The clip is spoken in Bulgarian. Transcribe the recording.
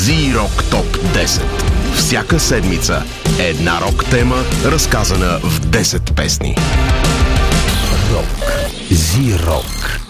Z-Rock Top 10. Всяка седмица една рок тема, разказана в 10 песни. Рок. Z-Rock.